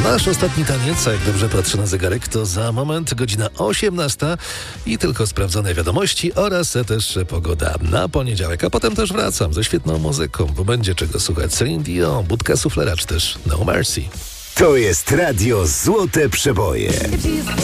Nasz ostatni taniec, a jak dobrze patrzę na zegarek, to za moment godzina 18 i tylko sprawdzone wiadomości oraz też pogoda na poniedziałek. A potem też wracam ze świetną muzyką, bo będzie czego słuchać. Celine Dion, Budka Suflera czy też No Mercy. To jest Radio Złote Przeboje.